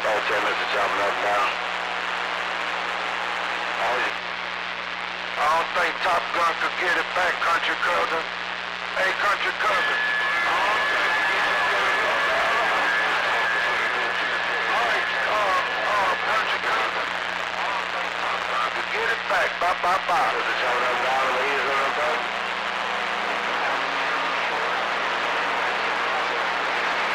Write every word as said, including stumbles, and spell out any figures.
Okay, Mister Jumping up now. Oh, yeah. I don't think Top Gun could get it back, country cousin. Hey, country cousin. I don't think he could get it back. All right, uh, uh, country cousin. I don't think Top Gun could get it back. Bye, bye, bye. Mister Jumping up now,